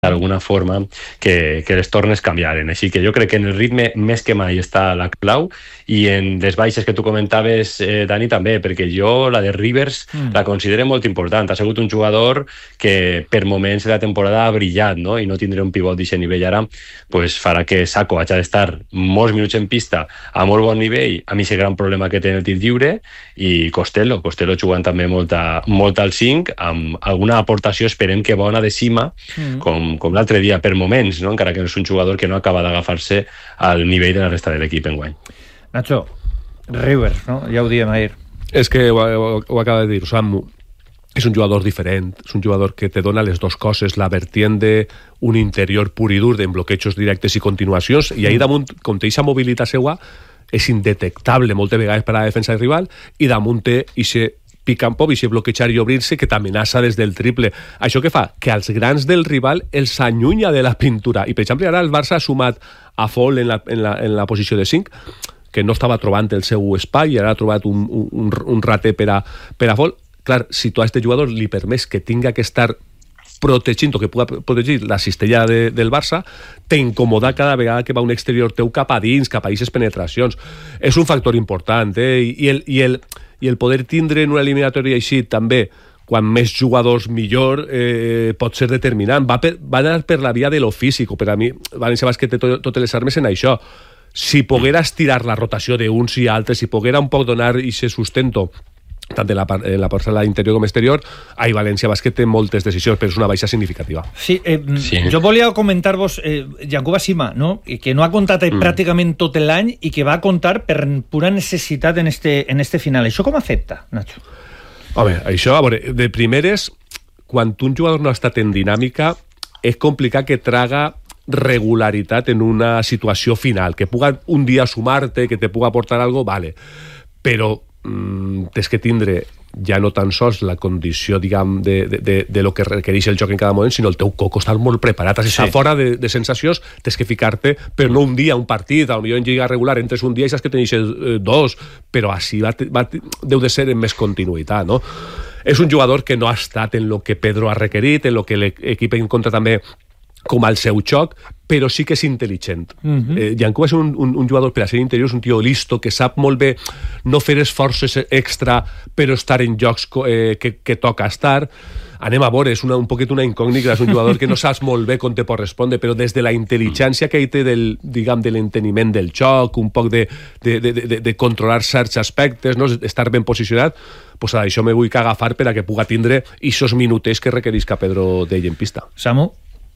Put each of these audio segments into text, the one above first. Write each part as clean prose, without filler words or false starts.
d'alguna forma que les tornes canviaren. Així que jo crec que en el ritme més que mai està la clau, i en les baixes que tu comentaves, Dani, també, perquè jo la de Rivers la considero molt important. Ha sigut un jugador que per moments de la temporada ha brillat, no? I no tindre un pivot d'aquest nivell ara pues, farà que Sacco hagi d'estar molts minuts en pista a molt bon nivell, a mi és el gran problema que té en el tir lliure, i Costello jugant també molt al 5, amb alguna aportació, esperem que bona, de Sima, com l'altre dia, per moments, no? Encara que no és un jugador que no acaba d'agafar-se al nivell de la resta de l'equip enguany. Nacho, Rivers, no? Ja ho diem ahir. És que ho acaba de dir Samu. És un jugador diferent, és un jugador que te dona les dues coses, la vertient d'un interior pur i dur, en bloquejos directes i continuacions, i ahir damunt, com té aquesta mobilitat seua, és indetectable moltes vegades per a la defensa del rival, i damunt té ixe pick and pop, ixe bloquejar i obrir-se, que t'amenaça des del triple. Això què fa? Que als grans del rival els allunya de la pintura. I, per exemple, ara el Barça ha sumat a Fall en la posició de 5, que no estava trobant el seu espai, i ara ha trobat un rater per a Fall. Clar, si tu a aquest jugador li permets que tinga que estar protegint o que pugui protegir la cistella del Barça, t'incomoda cada vegada que va un exterior teu cap a dins, cap a aquestes penetracions. És un factor important, i el poder tindre en una eliminatòria així també, quan més jugadors millor, pot ser determinant. Va anar per la via de lo físic. Per a mi, València Bàsquet té totes les armes en això. Si poguera estirar la rotació d'uns i altres, si poguera un poc donar aquest sustento tant en la parcel·la interior com exterior, València Bàsquet té moltes decisions, però és una baixa significativa. Sí, jo volia comentar-vos Yankuba Sima, no? Que no ha comptat pràcticament tot l'any i que va comptar per pura necessitat en este final. Això com afecta, Nacho? Home, això, a veure, de primeres, quan un jugador no ha estat en dinàmica, és complicat que traga regularitat en una situació final, que puga un dia sumar-te, que te puga aportar algo, vale, però tens que tindre ja no tan sols la condició, diguem, de lo que requereix el joc en cada moment, sinó el teu coco estar molt preparat. Si està fora de sensacions, tens que ficar-te, però no un dia, un partit, potser en lliga regular entres un dia i saps que tenís dos, però així deu de ser en més continuïtat, no? És un jugador que no ha estat en lo que Pedro ha requerit, en lo que l'equip en contra també com al seu xoc, però sí que és intel·ligent. Yankuba és un jugador per a ser interior, és un tio listo, que sap molt bé no fer esforços extra però estar en jocs que toca estar. Anem a veure, és un poquet una incògnita, és un jugador que no saps molt bé com te pot respondre, però des de la intel·ligència que ell té de l'enteniment del joc, un poc de controlar certs aspectes, no? Estar ben posicionat, pues això me vull agafar per a que puga tindre aquests minutets que requerisca Pedro d'ell en pista. Samu?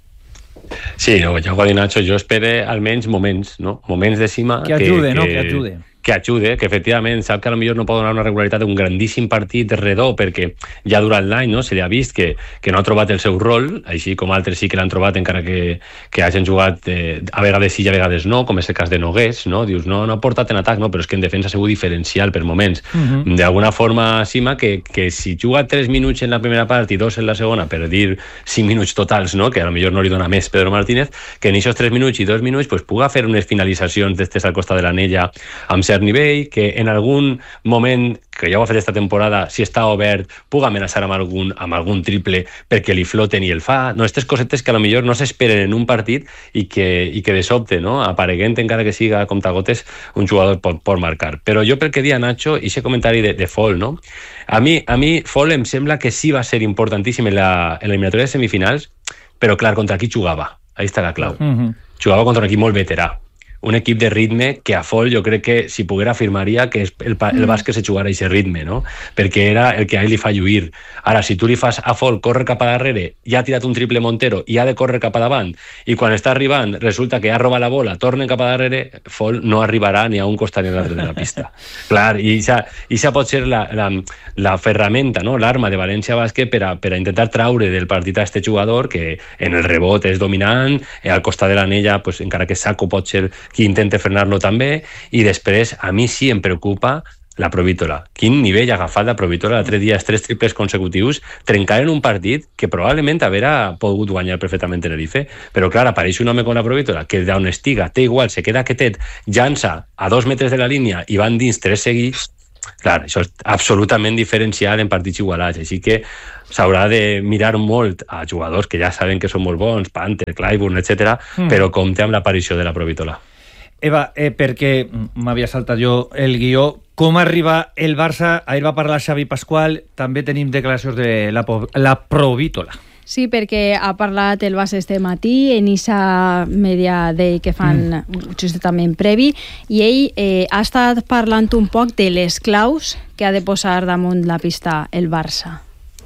Sí, ja ho ha dit Nacho, jo espero almenys moments, no? Moments de Sima que ajude. Que ajude, que efectivament sap que potser no pot donar una regularitat d'un grandíssim partit de redó, perquè ja durant l'any, no, se li ha vist que no ha trobat el seu rol, així com altres sí que l'han trobat, encara que hagin jugat a vegades sí i a vegades no, com és el cas de Nogués, no? Dius, no ha portat en atac, no, però és que en defensa ha sigut diferencial per moments. D'alguna forma, Sima, que si juga 3 minuts en la primera part i 2 en la segona, per dir 5 minuts totals, no? Que potser no li dona més Pedro Martínez, que en aquests 3 minuts i 2 minuts pues, puga fer unes finalitzacions d'estes al costat de l'anella amb cert nivell, que en algun moment, que ja ho ha fet esta temporada, si està obert, puga amenaçar amb algun triple perquè li floten i el fa. No, aquestes cosetes que potser no s'esperen en un partit i que de sobte, no, apareguent, encara que siga a comptagotes, un jugador pot marcar. Però jo pel que dia Nacho, i aquest comentari de Fall, no? A mi Fall em sembla que sí va ser importantíssim en l'eliminatòria de semifinals, però clar, contra qui jugava? Ahí està la clau. Jugava contra un equip molt veterà, un equip de ritme que a Fall jo crec que si poguera afirmaria que el bàsquet se jugara a aquest ritme, no? Perquè era el que a ell li fa lluir. Ara, si tu li fas a Fall córrer cap a darrere, ja ha tirat un triple Montero i ha de córrer cap a davant, i quan està arribant resulta que ha robat la bola, tornen cap a darrere, Fall no arribarà ni a un costat ni a l'altre de la pista. Clar, i això pot ser la ferramenta, no? L'arma de València Bàsquet per a intentar traure del partit a este jugador que en el rebot és dominant, al costat de l'anella, pues, encara que Sacco pot ser qui intenta frenar-lo també, i després a mi sí em preocupa la Provítola. Quin nivell ha agafat la Provítola l'altre dia, 3 triples consecutius, trencar en un partit que probablement haurà pogut guanyar perfectament Tenerife, però clar, apareix un home com la Provítola que d'on estiga, té igual, se queda quietet, llança a 2 metres de la línia i van dins 3 seguits, clar, això és absolutament diferencial en partits igualats, així que s'haurà de mirar molt a jugadors que ja saben que són molt bons, Panther, Clyburn, etc., però compte amb l'aparició de la Provítola. Eva, perquè m'havia saltat jo el guió, com arriba el Barça? Ahir va parlar Xavi Pasqual, també tenim declaracions de la Provítola. Sí, perquè ha parlat el Barça este matí en esa media day que fan justament previ, i ell ha estat parlant un poc de les claus que ha de posar damunt la pista el Barça.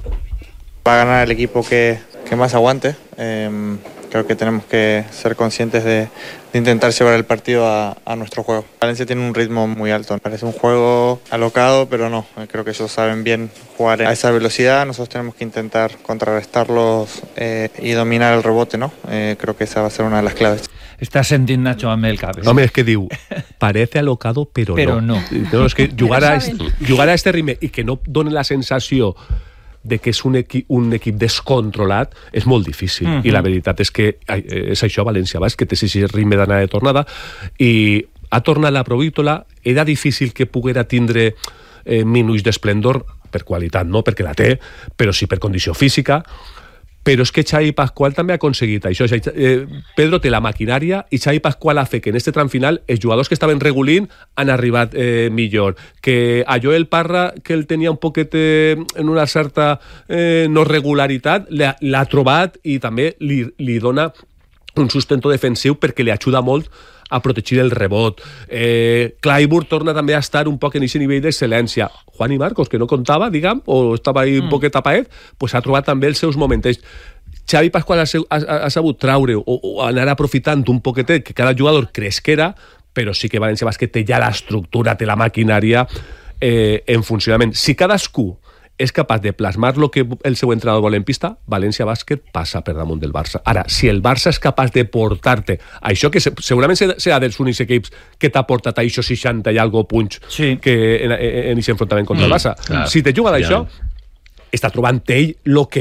Va a ganar el equipo que más aguante. Creo que tenemos que ser conscientes de intentar llevar el partido a nuestro juego. Valencia tiene un ritmo muy alto. Parece un juego alocado, pero no. Creo que ellos saben bien jugar a esa velocidad. Nosotros tenemos que intentar contrarrestarlos y dominar el rebote, ¿no? Creo que esa va a ser una de las claves. Està sentint Nacho amb el cap. Home, és que diu, parece alocado, però no. No, és que jugar a este ritme i que no doni la sensació de que és un equip descontrolat és molt difícil. I la veritat és que és això, València Bàsquet, que té aquest ritme d'anada de tornada, i ha tornat la Provítola. Era difícil que poguera tindre minuts d'esplendor per qualitat, no perquè la té, però sí per condició física. Però és que Xavi Pasqual també ha aconseguit això. Pedro té la maquinària i Xavi Pasqual ha fet que en este tram final els jugadors que estaven regulint han arribat millor. Que a Joel Parra, que el tenia un poquet en una certa no regularitat, l'ha trobat i també li dona un sustento defensiu perquè li ajuda molt a protegir el rebot. Clyburn torna també a estar un poc en aquest nivell d'excel·lència. Juan i Marcos, que no comptava, diguem, o estava ahí un poquet tapaet, pues ha trobat també els seus moments. Xavi Pasqual ha sabut traure o anar aprofitant un poquetet que cada jugador cresquera, però sí que València Bàsquet té ja l'estructura, té la maquinària en funcionament. Si cadascú és capaç de plasmar el que el seu entrenador vol en pista, València Bàsquet passa per damunt del Barça. Ara, si el Barça és capaç de portar-te això, que segurament serà dels únics equips que t'ha portat a això 60 i algo punts que en aquest enfrontament contra el Barça. Si te juga d'això, està trobant ell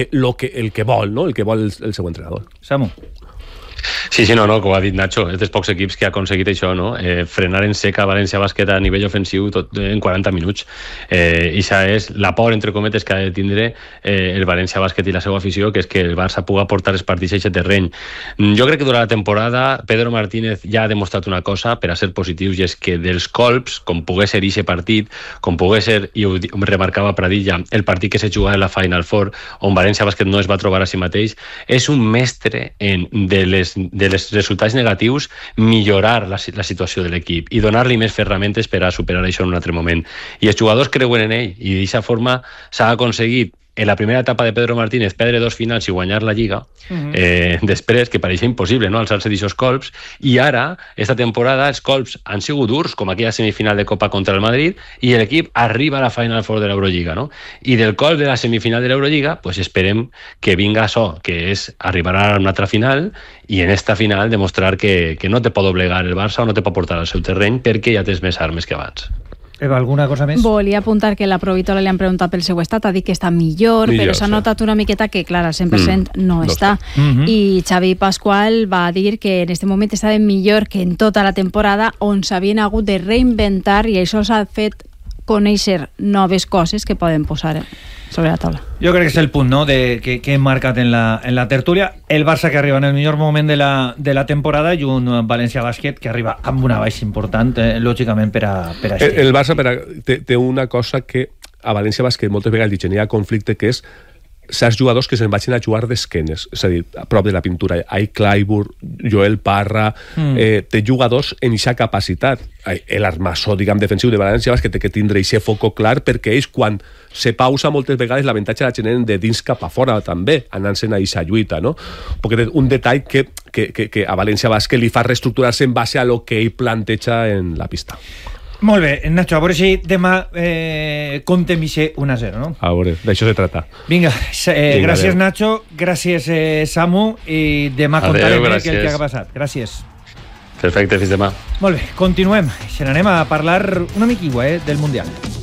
el que vol, no? El que vol el seu entrenador. Samu. Sí, no, com ha dit Nacho, és dels pocs equips que ha aconseguit això, no? Frenar en seca València Bàsquet a nivell ofensiu tot en 40 minuts. I això és la por, entre cometes, que ha de tindre el València Bàsquet i la seva afició, que és que el Barça pugui portar els partits a aquest terreny. Jo crec que durant la temporada Pedro Martínez ja ha demostrat una cosa per a ser positius, i és que dels colps, com pogués ser aquest partit, com pogués ser, i ho remarcava Pradilla, el partit que s'ha jugat en la Final Four, on València Bàsquet no es va trobar a si mateix, és un mestre de les resultats negatius millorar la situació de l'equip i donar-li més ferramentes per a superar això en un altre moment. I els jugadors creuen en ell, i d'aquesta forma s'ha aconseguit en la primera etapa de Pedro Martínez perdre 2 finals i guanyar la Lliga, després, que pareixia impossible, no?, alçar-se d'aquests colps, i ara, esta temporada, els colps han sigut durs, com aquella semifinal de Copa contra el Madrid, i l'equip arriba a la Final Four de l'Eurolliga, no? I del colp de la semifinal de l'Eurolliga, pues esperem que vinga això, que és arribar a una altra final, i en esta final demostrar que no te pot doblegar el Barça o no te pot portar al seu terreny perquè ja tens més armes que abans. Eva, alguna cosa més? Volia apuntar que la Provítola li han preguntat pel seu estat, ha dit que està millor, però s'ha notat una miqueta que, clar, al 100% no està. I Xavi Pasqual va dir que en aquest moment estava millor que en tota la temporada, on s'havien hagut de reinventar, i això s'ha fet conèixer noves coses que poden posar sobre la taula. Jo crec que és el punt, no?, que hem marcat en la tertúlia. El Barça que arriba en el millor moment de la temporada i un València Bàsquet que arriba amb una baixa important, lògicament, per a el Barça té una cosa que a València Bàsquet moltes vegades li genera conflicte, que és certs jugadors que se'n vagin a jugar d'esquenes, és a dir, a prop de la pintura. Clyburn, Joel Parra, té jugadors en aquesta capacitat. L'armassó, diguem, defensiu de València Bàsquet té que tindre aquest foco clar, perquè ells, quan se pausa, moltes vegades l'avantatge la generen de dins cap a fora també, anant-se'n a aquesta lluita, no? Perquè un detall que a València Bàsquet li fa reestructurar-se en base a lo que ell planteja en la pista. Molt bé, Nacho, a veure si demà comptem 1-0, no? A veure, d'això se trata. Vinga, gràcies, Nacho, gràcies, Samu, i demà contarem què ha passat. Gràcies. Perfecte, fins demà. Molt bé, continuem. Se n'anem a parlar una miquigua del Mundial.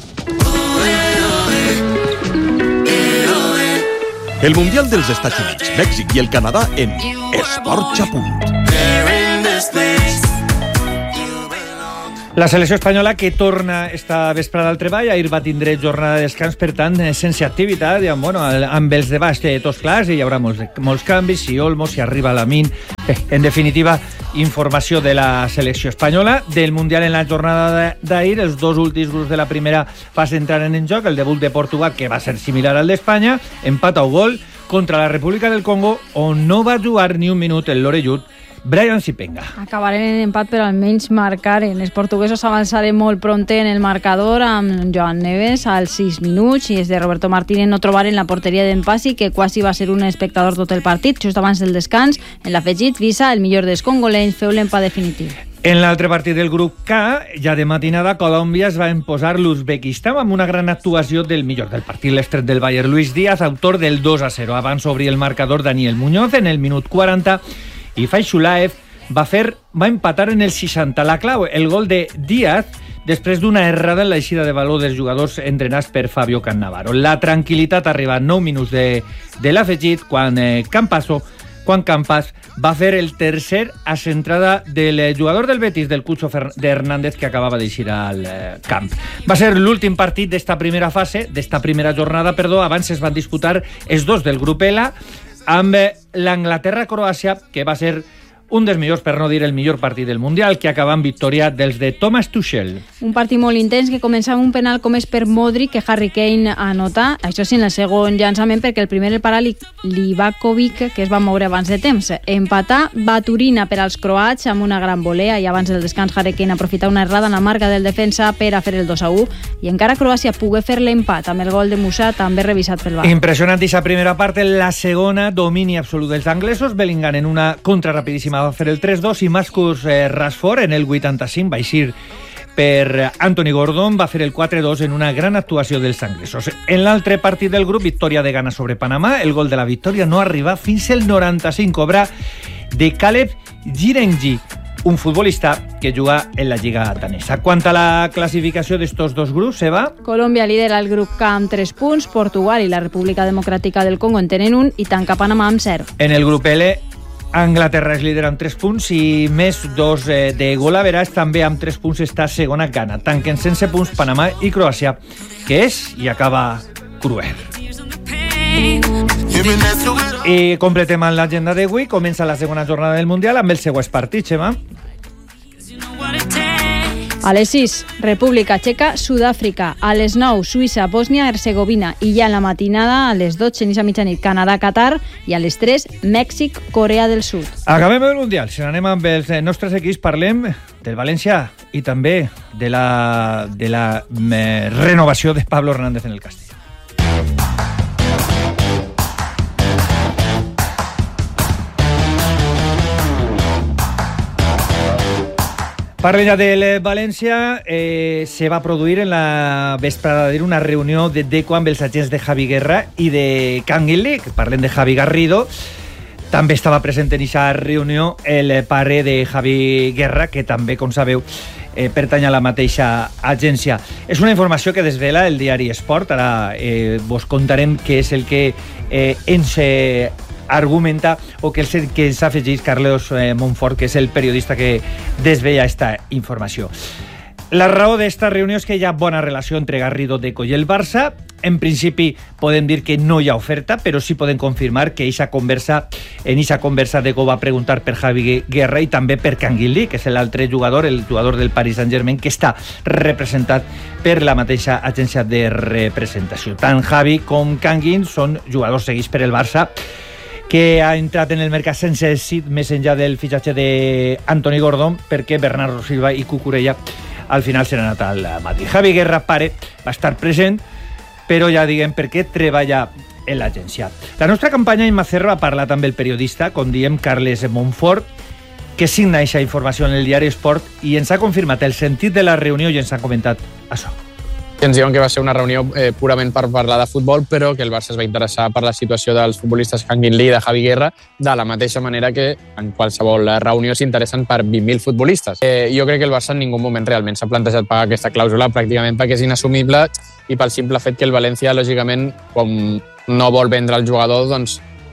El Mundial dels Estats Units, Mèxic i el Canadà en Esports a Punt. La selecció espanyola que torna esta vesprada al treball, ahir va tindre jornada de descans, per tant, sense activitat, i amb els de baix tots clars, i hi haurà molts canvis, si Olmo, si arriba Lamine. En definitiva, informació de la selecció espanyola. Del Mundial en la jornada d'ahir, els dos últims grups de la primera fase entraren en joc, el debut de Portugal, que va ser similar al d'Espanya, empat a un gol contra la República del Congo, on no va jugar ni un minut el l'orellut Brian Sipenga. Acabaren en empat, però almenys marcaren. Els portuguesos avançaren molt pronte en el marcador amb Joan Neves als 6 minuts i els de Roberto Martínez no trobaren la porteria d'en Passi, que quasi va ser un espectador tot el partit. Just abans del descans, en l'afegit, Visa, el millor dels congolenys, feu l'empat definitiu. En l'altre partit del grup K, ja de matinada, Colòmbia es va imposar l'Uzbekistan amb una gran actuació del millor del partit, l'estret del Bayern, Luis Díaz, autor del 2-0. Abans obrir el marcador Daniel Muñoz en el minut 40 i Faixulaev va empatar en el 60. La clau, el gol de Díaz, després d'una errada en l'eixida de valor dels jugadors entrenats per Fabio Cannavaro. La tranquil·litat arriba a 9 minuts de l'afegit quan Campas va fer el tercer a centrada del jugador del Betis, del Cucho Hernández, que acabava d'eixir al camp. Va ser l'últim partit d'esta primera fase, d'esta primera jornada, abans es van disputar els dos del grup L, amb l'Anglaterra-Croàcia, que va ser un dels millors, per no dir el millor partit del Mundial, que acaba amb victòria dels de Thomas Tuchel. Un partit molt intens que començava un penal com és per Modric, que Harry Kane anota, això sí, en el segon llançament, perquè el primer el parà Livakovic, que es va moure abans de temps. Empatar Baturina per als croats amb una gran volea, i abans del descans Harry Kane aprofita una errada en la marca del defensa per a fer el 2-1, i encara Croàcia pogué fer l'empat amb el gol de Musa, també revisat pel VAR. Impressionant aquesta primera part. La segona, domini absolut dels anglesos. Bellingham en una contra rapidíssima va fer el 3-2 i Marcus Rashford en el 85 va eixir per Anthony Gordon, va fer el 4-2 en una gran actuació dels anglesos. En l'altre partit del grup, victòria de Ghana sobre Panamà. El gol de la victòria no arriba fins el 95, obra de Caleb Girengi, un futbolista que juga en la Lliga danesa. Quant a la classificació d'estos dos grups, Eva? Colòmbia lidera el grup K amb 3 punts, Portugal i la República Democràtica del Congo en tenen 1 i tanca Panamà amb 0. En el grup L, Anglaterra es lidera amb 3 punts i més 2 de Golaveras, també amb 3 punts està segona Ghana. Tanquen sense punts Panamà i Croàcia, que és i acaba cruel. I completem amb l'agenda d'avui. Comença la segona jornada del Mundial amb els següents partits, Emma. A les 6, República Txeca, Sud-àfrica. A les 9, Suïssa, Bòsnia, Herzegovina. I ja en la matinada, a les 12, a mitjanit, Canadà, Qatar. I a les 3, Mèxic, Corea del Sud. Acabem el Mundial. Si anem amb els nostres equips, parlem del València i també de la renovació de Pablo Hernández en el Castilla. Parlem ja del València. Se va produir en la vesprada d'ahir una reunió de Deco amb els agents de Javi Guerra i de Canguilí. Parlem de Javi Garrido. També estava present en aquesta reunió el pare de Javi Guerra, que també, com sabeu, pertany a la mateixa agència. És una informació que desvela el diari Esport. Ara vos contarem què és el que ens argumenta o que és el que ens afegeix Carlos Montfort, que és el periodista que desvella esta informació. La raó d'esta reunió és que hi ha bona relació entre Garrido, Deco i el Barça. En principi podem dir que no hi ha oferta, però sí podem confirmar que en aquesta conversa Deco va preguntar per Javi Guerra i també per Canguilí, que és l'altre jugador, el jugador del Paris Saint-Germain, que està representat per la mateixa agència de representació. Tant Javi com Canguilí són jugadors seguits per el Barça, que ha entrat en el mercat sense èxit més enllà del fitxatge d'Anthony Gordon, perquè Bernardo Silva i Cucurella al final s'han anat al Madrid. Javi Guerra, pare, va estar present, però ja diguem per què treballa en l'agència. La nostra campanya Imma Cerro ha parlat amb el periodista, com diem, Carles Montfort, que signa aquesta informació en el diari Esport i ens ha confirmat el sentit de la reunió i ens ha comentat això. Ens diuen que va ser una reunió purament per parlar de futbol, però que el Barça es va interessar per la situació dels futbolistes Canguilí i de Javi Guerra, de la mateixa manera que en qualsevol reunió s'interessen per 20.000 futbolistes. Jo crec que el Barça en ningú moment realment s'ha plantejat pagar aquesta clàusula, pràcticament perquè és inassumible i pel simple fet que el València, lògicament, com no vol vendre el jugador, doncs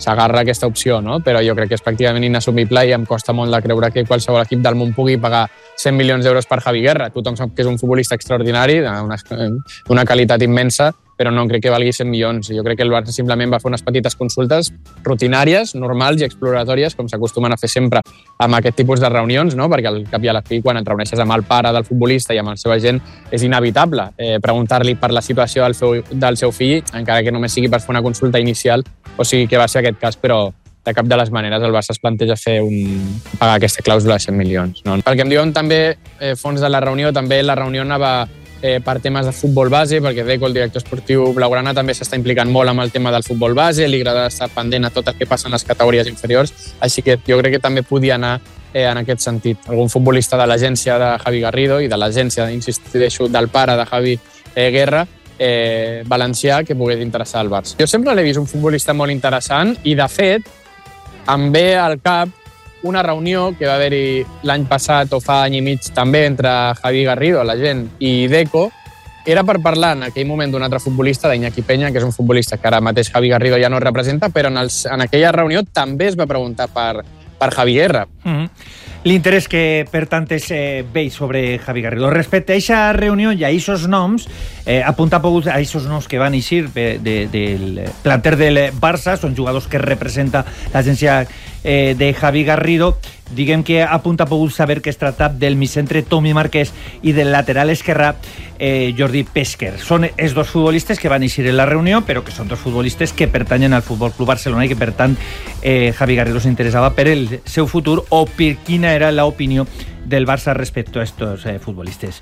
s'agarra aquesta opció, no? Però jo crec que és pràcticament inassumible i em costa molt de creure que qualsevol equip del món pugui pagar 100 milions d'euros per Javi Guerra. Tothom sap que és un futbolista extraordinari, d'una qualitat immensa, però no crec que valgui 100 milions. Jo crec que el Barça simplement va fer unes petites consultes rutinàries, normals i exploratòries, com s'acostumen a fer sempre amb aquest tipus de reunions, no? Perquè al cap i a la fi, quan et reuneixes amb el pare del futbolista i amb el seu agent, és inevitable preguntar-li per la situació del seu fill, encara que només sigui per fer una consulta inicial, o sigui que va ser aquest cas, però de cap de les maneres el Barça es planteja pagar aquesta clàusula de 100 milions. No? Pel que em diuen també fons de la reunió, també la reunió anava per temes de futbol base, perquè Deco, el director esportiu blaugrana, també s'està implicant molt amb el tema del futbol base, li agrada estar pendent a tot el que passa en les categories inferiors, així que jo crec que també podia anar en aquest sentit. Algun futbolista de l'agència de Javi Garrido i de l'agència, insisteixo, del pare de Javi Guerra, valencià, que pogués interessar al Barça. Jo sempre l'he vist un futbolista molt interessant i, de fet, em ve al cap una reunió que va haver-hi l'any passat o fa any i mig també entre Javi Garrido, l'agent, i Deco. Era per parlar en aquell moment d'un altre futbolista, d'Iñaki Peña, que és un futbolista que ara mateix Javi Garrido ja no representa, però en aquella reunió també es va preguntar per Javi Guerra. L'interès que, per tant, es veig sobre Javi Garrido. Respecte a aquesta reunió i a aquests noms, apunta pogut a aquests noms que van eixir del planter del Barça, són jugadors que representa l'agència de Javi Garrido. Diguem que apunta pogut saber que es tracta del micentre Tomi Marquès i del lateral esquerrà Jordi Pesquer. Són els dos futbolistes que van eixir en la reunió, però que són dos futbolistes que pertanyen al Futbol Club Barcelona i que, per tant, Javi Garrido s'interessava per el seu futur o per quina era l'opinió del Barça respecte a estos futbolistes.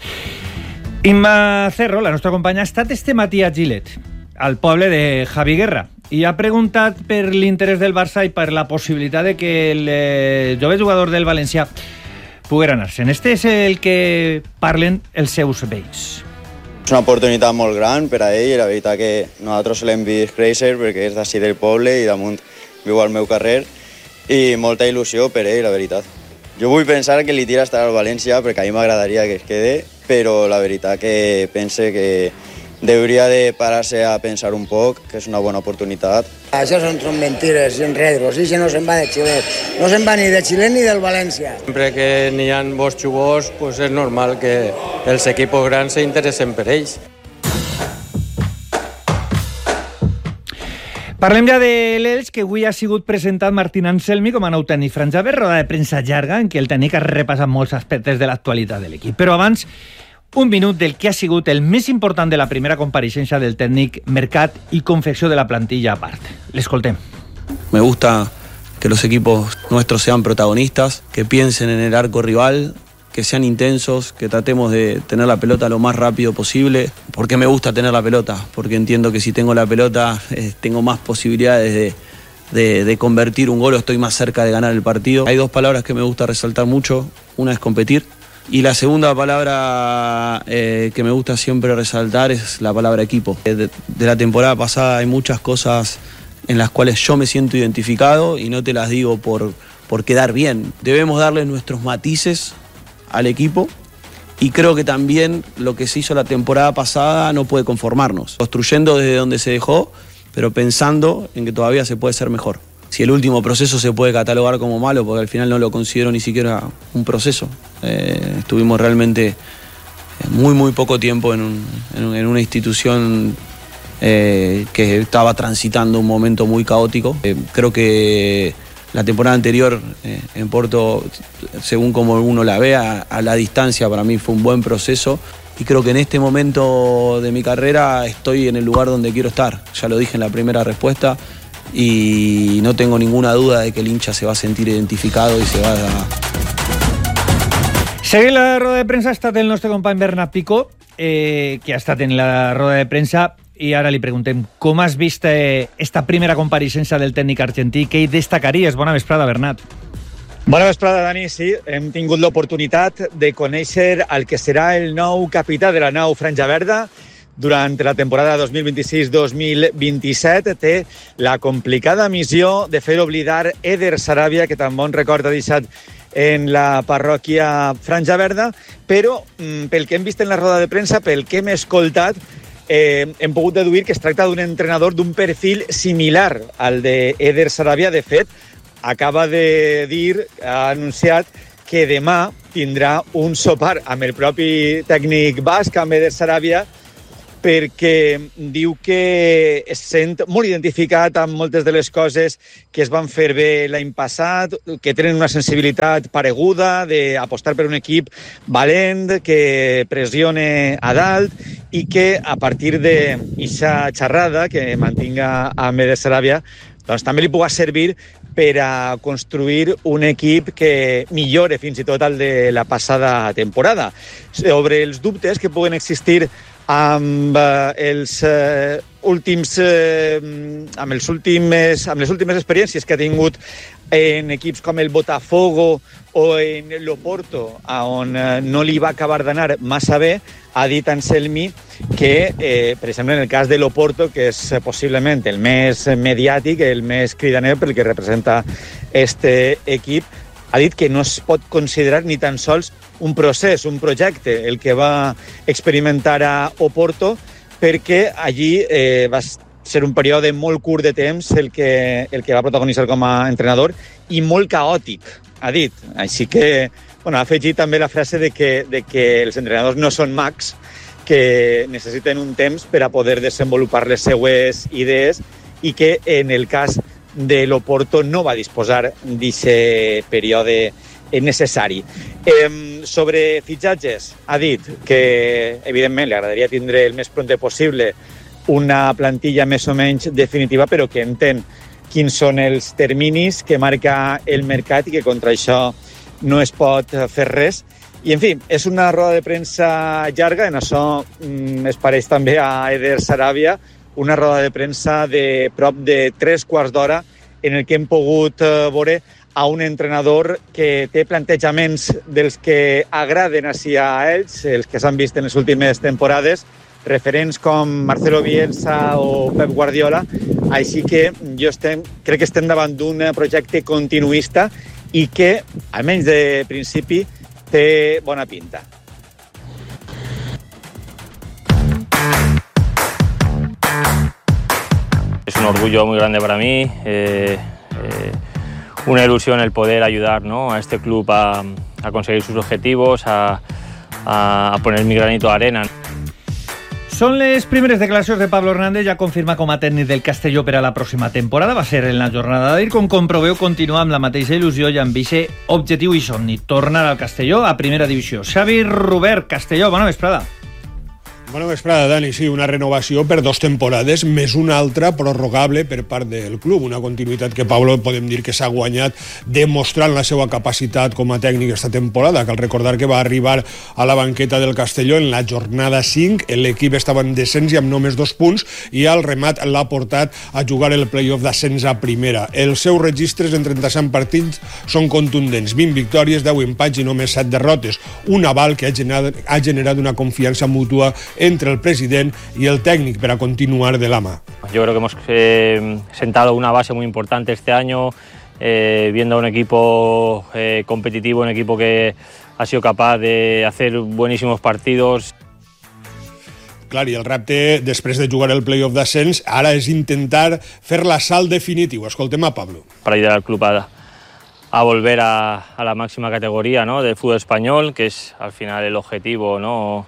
Imma Cerro, la nostra companya, ha estat este matí a Gilet, al poble de Javi Guerra, i ha preguntat per l'interès del Barça i per la possibilitat de que el jove jugador del València poguera anar-se'n. Este és el que parlen els seus veïns. És una oportunitat molt gran per a ell, la veritat que nosaltres l'hem vist créixer perquè és d'ací del poble i damunt viu al meu carrer i molta il·lusió per ell, la veritat. Jo vull pensar que li tira estar al València perquè a mi m'agradaria que es quede, però la veritat que pense que hauria de parar-se a pensar un poc, que és una bona oportunitat. Això són mentires i enredros, i no se'n va de Xile. No se'n va ni de Xile ni del València. Sempre que n'hi ha bons jugadors, pues és normal que els equips grans s'interessen per ells. Parlem ja de l'Elx, que avui ha sigut presentat Martín Anselmi com a nou tècnic franjaber, roda de premsa llarga en què el tècnic ha repassat molts aspectes de l'actualitat de l'equip. Però abans, un minut del que ha sigut el més important de la primera compareixença del tècnic, mercat i confecció de la plantilla a part. L'escoltem. Me gusta que los equipos nuestros sean protagonistas, que piensen en el arco rival, que sean intensos, que tratemos de tener la pelota lo más rápido posible. ¿Por qué me gusta tener la pelota? Porque entiendo que si tengo la pelota tengo más posibilidades de convertir un gol o estoy más cerca de ganar el partido. Hay dos palabras que me gusta resaltar mucho. Una es competir. Y la segunda palabra que me gusta siempre resaltar es la palabra equipo. De la temporada pasada hay muchas cosas en las cuales yo me siento identificado y no te las digo por quedar bien. Debemos darle nuestros matices al equipo y creo que también lo que se hizo la temporada pasada no puede conformarnos. Construyendo desde donde se dejó, pero pensando en que todavía se puede ser mejor. Si el último proceso se puede catalogar como malo, porque al final no lo considero ni siquiera un proceso. Estuvimos realmente muy poco tiempo en una institución que estaba transitando un momento muy caótico. Creo que la temporada anterior en Porto, según como uno la vea, a la distancia para mí fue un buen proceso. Y creo que en este momento de mi carrera estoy en el lugar donde quiero estar. Ya lo dije en la primera respuesta. Y no tengo ninguna duda de que el hincha se va a sentir identificado y se va a... Seguint la roda de premsa ha estat el nostre company Bernat Picó, que ha estat en la roda de premsa, i ara li preguntem com has vist esta primera compareixença del tècnic argentí, què hi destacaries? Bona vesprada, Bernat. Bona vesprada, Dani. Sí, hem tingut l'oportunitat de conèixer el que serà el nou capità de la nau Franja Verda. Durant la temporada 2026-2027 té la complicada missió de fer oblidar Eder Sarabia, que tan bon record ha deixat en la parròquia Franja Verda, però pel que hem vist en la roda de premsa, pel que hem escoltat, hem pogut deduir que es tracta d'un entrenador d'un perfil similar al d'Eder Sarabia. De fet, acaba de dir, ha anunciat que demà tindrà un sopar amb el propi tècnic basc, amb Eder Sarabia, perquè diu que es sent molt identificat amb moltes de les coses que es van fer bé l'any passat, que tenen una sensibilitat pareguda d'apostar per un equip valent, que pressione a dalt i que a partir d'aquesta xerrada que mantinga amb Eder Sarabia doncs també li pugui servir per a construir un equip que millore fins i tot el de la passada temporada. Sobre els dubtes que puguen existir amb les últimes experiències que ha tingut en equips com el Botafogo o en l'Oporto, on no li va acabar d'anar massa bé, ha dit Anselmi que, per exemple, en el cas de l'Oporto, que és possiblement el més mediàtic, el més cridaner pel que representa este equip, ha dit que no es pot considerar ni tan sols un procés, un projecte, el que va experimentar a Oporto, perquè allí va ser un període molt curt de temps el que va protagonitzar com a entrenador i molt caòtic, ha dit. Així que, bueno, ha afegit també la frase de que els entrenadors no són mags, que necessiten un temps per a poder desenvolupar les seues idees i que en el cas de l'Oporto no va disposar d'aquest període necessari. Sobre fitxatges, ha dit que, evidentment, li agradaria tindre el més prompte possible una plantilla més o menys definitiva, però que entén quins són els terminis que marca el mercat i que contra això no es pot fer res. I, en fi, és una roda de premsa llarga, en això es pareix també a Eder Sarabia, una roda de premsa de prop de 3 quarts d'hora en el que hem pogut veure a un entrenador que té plantejaments dels que agraden a ells, els que s'han vist en les últimes temporades, referents com Marcelo Bielsa o Pep Guardiola. Així que crec que estem davant d'un projecte continuista i que, almenys de principi, té bona pinta. Es un orgullo muy grande para mí, una ilusión el poder ayudar, ¿no?, a este club a conseguir sus objetivos, a poner mi granito de arena. Són les primeres declaracions de Pablo Hernández, ja confirma com a tècnic del Castelló per a la pròxima temporada. Va ser en la jornada d'ahir, com comproveu, continua amb la mateixa il·lusió i amb aquest objectiu i somni, tornar al Castelló a primera divisió. Xavi Robert, Castelló, bona vesprada. Bona vesprada, Dani. Sí, una renovació per 2 temporades, més una altra prorrogable per part del club. Una continuïtat que Pablo podem dir que s'ha guanyat demostrant la seva capacitat com a tècnic esta temporada. Cal recordar que va arribar a la banqueta del Castelló en la jornada 5. L'equip estava en descens i amb només 2 punts i al remat l'ha portat a jugar el play-off d'ascens a primera. Els seus registres en 35 partits són contundents. 20 victòries, 10 empats i només 7 derrotes. Un aval que ha generat una confiança mútua entre el president y el técnico para continuar de la mano. Yo creo que hemos sentado una base muy importante este año, viendo a un equipo competitivo, un equipo que ha sido capaz de hacer buenísimos partidos. Clar, i el repte, després de jugar el play-off d'ascens, ara és intentar fer l'assalt definitiu. Escoltem a Pablo. Para ayudar al club a volver a la máxima categoría, ¿no?, del fútbol español, que es al final el objetivo, ¿no?,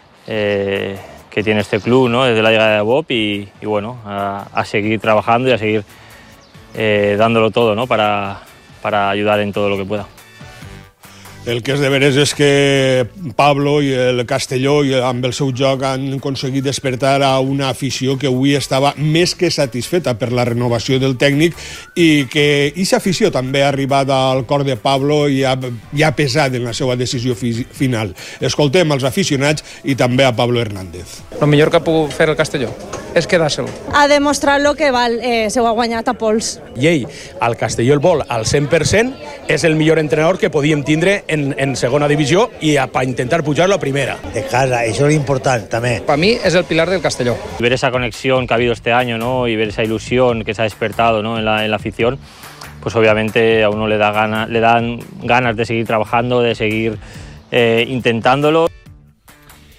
que tiene este club, ¿no?, desde la llegada de Bob y bueno, a seguir trabajando y a seguir dándolo todo, ¿no?, para ayudar en todo lo que pueda. El que és de veres és que Pablo i el Castelló amb el seu joc han aconseguit despertar a una afició que avui estava més que satisfeta per la renovació del tècnic i que aquesta afició també ha arribat al cor de Pablo i ha pesat en la seva decisió final. Escoltem els aficionats i també a Pablo Hernández. El millor que ha pogut fer el Castelló és quedar-se'l. Ha demostrat lo que val, se ho ha guanyat a pols. I ell, al Castelló el vol al 100%, és el millor entrenador que podíem tindre en segona divisió i per intentar pujar-lo a primera. De casa, això és important també. Per mi és el pilar del Castelló. Ver esa conexión que ha habido este año, ¿no?, y ver esa ilusión que se ha despertado, ¿no?, en la afición, pues obviamente a uno le dan ganas de seguir trabajando, de seguir intentándolo.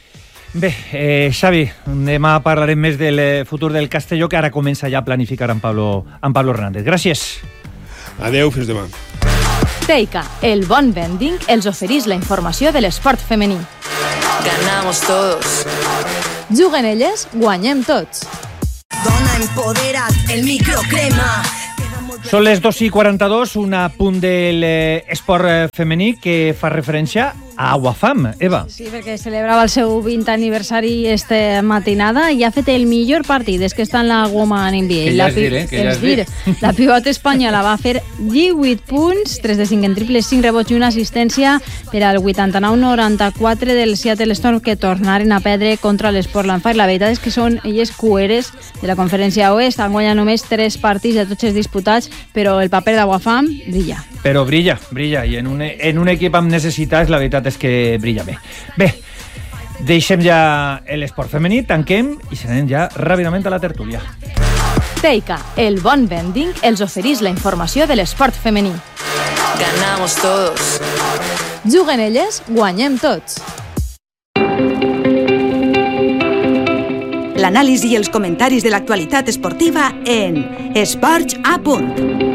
Bé, Xavi, demà parlarem més del futur del Castelló, que ara comença ja a planificar amb Pablo Hernández. Gràcies. Adeu, fins demà. Teica, el bon vending, els oferís la informació de l'esport femení. Ganamos todos. Juguen elles, guanyem tots. Dona empodera't, el microcrema. Són les 2:42, un apunt de l'esport femení que fa referència a Aguafam, Eva. Sí, perquè celebrava el seu 20 aniversari esta matinada i ha fet el millor partit des que està en la Women NBA. Que ja és dir. La pivot espanyola va fer 18 punts, 3 de 5 en triples, 5 rebots i una assistència per al 89-94 del Seattle Storm, que tornaren a perdre contra les Portland Fire. La veritat és que són elles cueres de la conferència oest, han guanyat només 3 partits de tots els disputats, però el paper d'Aguafam brilla. Però brilla, i en un equip amb necessitats la veritat és que brilla bé. Bé, deixem ja l'esport femení, tanquem i anem ja ràpidament a la tertúlia. Teica, el bon vending, els oferís la informació de l'esport femení. Ganamos todos. Juguen elles, guanyem tots. L'anàlisi i els comentaris de l'actualitat esportiva en Esports a Punt.